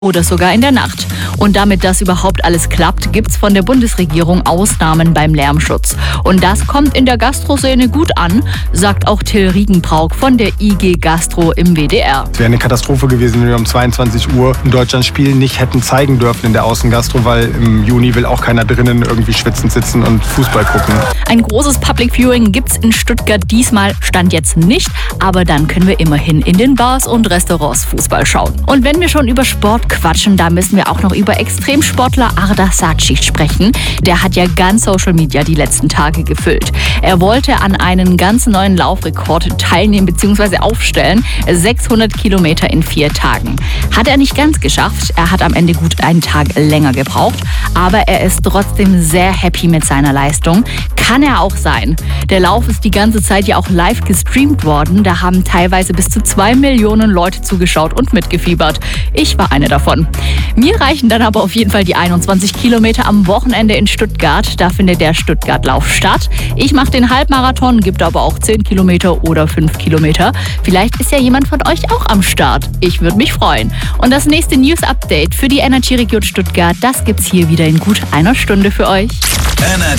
oder sogar in der Nacht. Und damit das überhaupt alles klappt, gibt's von der Bundesregierung Ausnahmen beim Lärmschutz. Und das kommt in der Gastroszene gut an, sagt auch Till Riegenbrauk von der IG Gastro im WDR. Es wäre eine Katastrophe gewesen, wenn wir um 22 Uhr in Deutschland Spiel nicht hätten zeigen dürfen in der Außengastro, weil im Juni will auch keiner drinnen irgendwie schwitzend sitzen und Fußball gucken. Ein großes Public Viewing gibt's in Stuttgart diesmal, Stand jetzt nicht, aber dann können wir immerhin in den Bars und Restaurants Fußball schauen. Und wenn wir schon über Sport quatschen, da müssen wir auch noch über Extremsportler Arda Sacic sprechen. Der hat ja ganz Social Media die letzten Tage gefüllt. Er wollte an einen ganz neuen Laufrekord teilnehmen bzw. aufstellen. 600 Kilometer in 4 Tagen. Hat er nicht ganz geschafft. Er hat am Ende gut einen Tag länger gebraucht. Aber er ist trotzdem sehr happy mit seiner Leistung. Kann er auch sein. Der Lauf ist die ganze Zeit ja auch live gestreamt worden. Da haben teilweise bis zu 2 Millionen Leute zugeschaut und mitgefiebert. Ich war eine davon. Mir reichen dann aber auf jeden Fall die 21 Kilometer am Wochenende in Stuttgart. Da findet der Stuttgart-Lauf statt. Ich mache den Halbmarathon, gibt aber auch 10 Kilometer oder 5 Kilometer. Vielleicht ist ja jemand von euch auch am Start. Ich würde mich freuen. Und das nächste News-Update für die Energy Region Stuttgart, das gibt's hier wieder in gut einer Stunde für euch. Energy